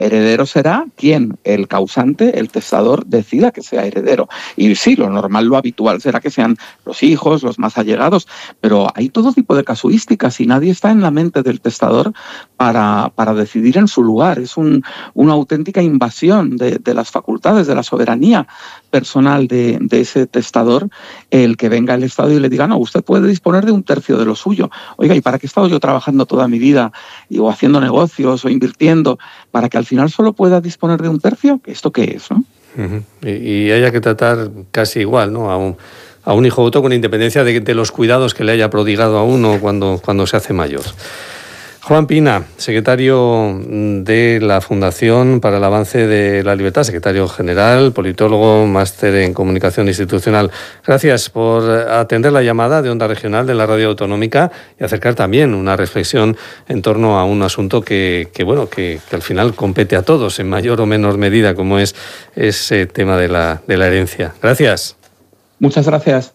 Heredero será quien, el causante, el testador, decida que sea heredero. Y sí, lo normal, lo habitual será que sean los hijos, los más allegados, pero hay todo tipo de casuísticas y nadie está en la mente del testador para decidir en su lugar. Es una auténtica invasión de las facultades, de la soberanía personal de ese testador, el que venga el Estado y le diga, no, usted puede disponer de 1/3 de lo suyo. Oiga, ¿y para qué he estado yo trabajando toda mi vida o haciendo negocios o invirtiendo para que al final solo pueda disponer de 1/3? ¿Esto qué es, no? Y haya que tratar casi igual, ¿no? A un hijo voto, con independencia de los cuidados que le haya prodigado a uno cuando se hace mayor. Juan Pina, secretario de la Fundación para el Avance de la Libertad, secretario general, politólogo, máster en comunicación institucional. Gracias por atender la llamada de Onda Regional de la Radio Autonómica y acercar también una reflexión en torno a un asunto que al final compete a todos en mayor o menor medida, como es ese tema de la herencia. Gracias. Muchas gracias.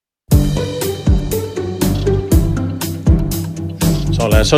Son las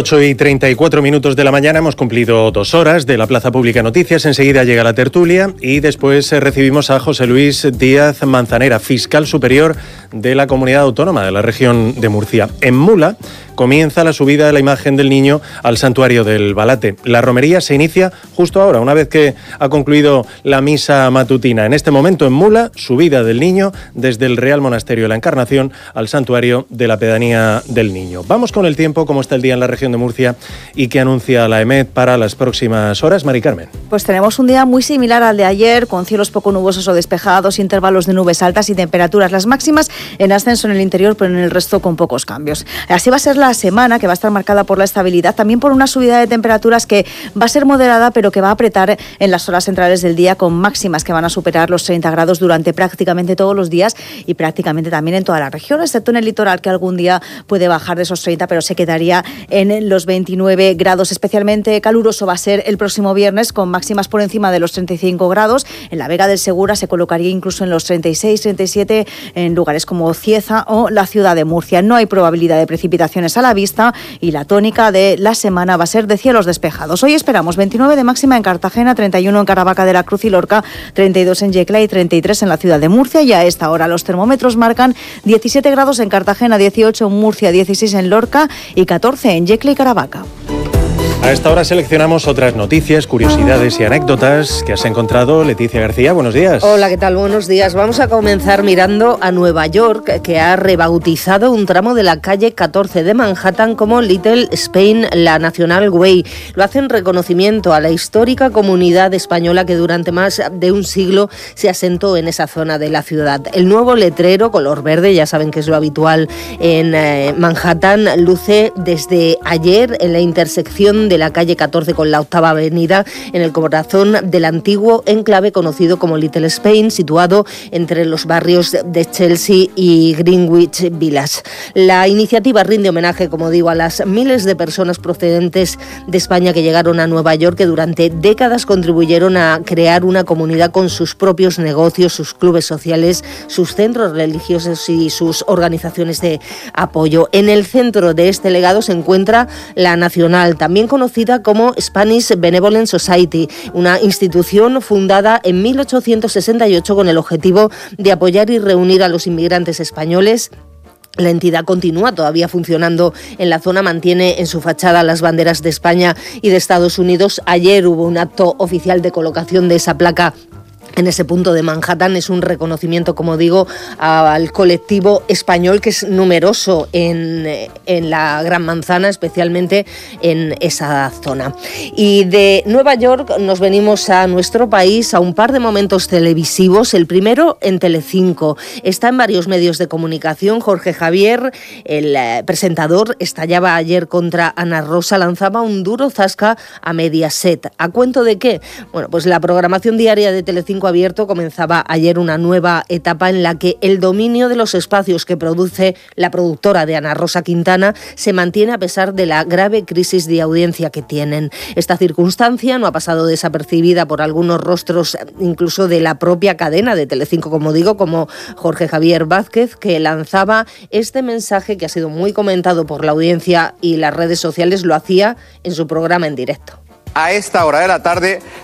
8:34 de la mañana, hemos cumplido 2 horas de la Plaza Pública Noticias. Enseguida llega la tertulia y después recibimos a José Luis Díaz Manzanera, fiscal superior de la Comunidad Autónoma de la Región de Murcia. En Mula comienza la subida de la imagen del Niño al santuario del Balate. La romería se inicia justo ahora, una vez que ha concluido la misa matutina. En este momento en Mula, subida del Niño desde el Real Monasterio de la Encarnación al santuario de la Pedanía del Niño. Vamos con el tiempo, cómo está el día en la región de Murcia y qué anuncia la EMET para las próximas horas. Mari Carmen. Pues tenemos un día muy similar al de ayer, con cielos poco nubosos o despejados, intervalos de nubes altas y temperaturas las máximas en ascenso en el interior, pero en el resto con pocos cambios. Así va a ser la semana, que va a estar marcada por la estabilidad, también por una subida de temperaturas que va a ser moderada, pero que va a apretar en las horas centrales del día, con máximas que van a superar los 30 grados durante prácticamente todos los días y prácticamente también en toda la región, excepto en el litoral, que algún día puede bajar de esos 30, pero se quedaría en los 29 grados. Especialmente caluroso va a ser el próximo viernes, con máximas por encima de los 35 grados. En la Vega del Segura se colocaría incluso en los 36, 37 en lugares como Cieza o la ciudad de Murcia. No hay probabilidad de precipitaciones a la vista y la tónica de la semana va a ser de cielos despejados. Hoy esperamos 29 de máxima en Cartagena, 31 en Caravaca de la Cruz y Lorca, 32 en Yecla y 33 en la ciudad de Murcia. Y a esta hora los termómetros marcan 17 grados en Cartagena, 18 en Murcia, 16 en Lorca y 14 en Yecla y Caravaca. A esta hora seleccionamos otras noticias, curiosidades y anécdotas que has encontrado. Leticia García, buenos días. Hola, ¿qué tal? Buenos días. Vamos a comenzar mirando a Nueva York, que ha rebautizado un tramo de la calle 14 de Manhattan como Little Spain, la National Way. Lo hace en reconocimiento a la histórica comunidad española que durante más de un siglo se asentó en esa zona de la ciudad. El nuevo letrero color verde, ya saben que es lo habitual en Manhattan, luce desde ayer en la intersección de la calle 14 con la Octava Avenida, en el corazón del antiguo enclave conocido como Little Spain, situado entre los barrios de Chelsea y Greenwich Village. La iniciativa rinde homenaje, como digo, a las miles de personas procedentes de España que llegaron a Nueva York, que durante décadas contribuyeron a crear una comunidad con sus propios negocios, sus clubes sociales, sus centros religiosos y sus organizaciones de apoyo. En el centro de este legado se encuentra la Nacional, también conocida como Spanish Benevolent Society, una institución fundada en 1868 con el objetivo de apoyar y reunir a los inmigrantes españoles. La entidad continúa todavía funcionando en la zona, mantiene en su fachada las banderas de España y de Estados Unidos. Ayer hubo un acto oficial de colocación de esa placa en ese punto de Manhattan. Es un reconocimiento, como digo, al colectivo español, que es numeroso en la Gran Manzana, especialmente en esa zona. Y de Nueva York nos venimos a nuestro país, a un par de momentos televisivos. El primero en Telecinco. Está en varios medios de comunicación. Jorge Javier, el presentador, estallaba ayer contra Ana Rosa, lanzaba un duro zasca a Mediaset. ¿A cuento de qué? Bueno, pues la programación diaria de Telecinco Abierto comenzaba ayer una nueva etapa en la que el dominio de los espacios que produce la productora de Ana Rosa Quintana se mantiene a pesar de la grave crisis de audiencia que tienen. Esta circunstancia no ha pasado desapercibida por algunos rostros, incluso de la propia cadena de Telecinco, como digo, como Jorge Javier Vázquez, que lanzaba este mensaje que ha sido muy comentado por la audiencia y las redes sociales. Lo hacía en su programa en directo. a esta hora de la tarde